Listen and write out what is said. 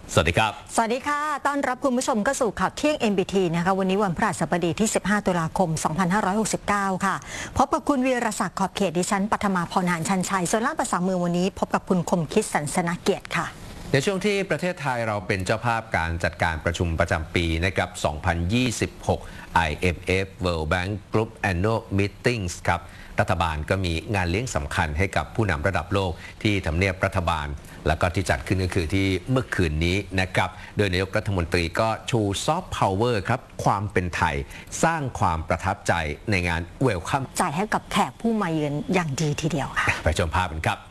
สวัสดีครับสวัสดีค่ะต้อนรับคุณผู้ชมเข้าสู่ข่าวเที่ยง MBT นะคะวันนี้วันพฤหัสบดีที่ 15 ตุลาคม 2569 ค่ะพบกับคุณวีรศักดิ์ขอบเขตดิฉันปัทมาพรหานชันชัยส่วนล่างภาษามือวันนี้พบกับคุณคมคิดสันสนเกียรติค่ะในช่วงที่ประเทศไทยเราเป็นเจ้าภาพการจัดการประชุมประจำปีนะครับ 2026 IMF World Bank Group Annual Meetings ครับรัฐบาลก็มีงานเลี้ยงสำคัญให้กับผู้นำระดับโลกที่ทำเนียบรัฐบาลแล้วก็ที่จัดขึ้นก็คือที่เมื่อคืนนี้นะครับโดยนายกรัฐมนตรีก็ชูซอฟต์พาวเวอร์ครับความเป็นไทยสร้างความประทับใจในงานเวลคัมจ่ายให้กับแขกผู้มาเยือนอย่างดีทีเดียวค่ะไปชมภาพกันครับ